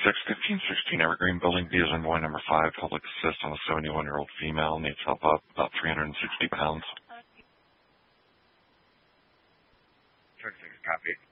1516 Evergreen Building, D as in boy, number 5, public assist on a 71-year-old female, needs help up, about 360 pounds. 36, copy.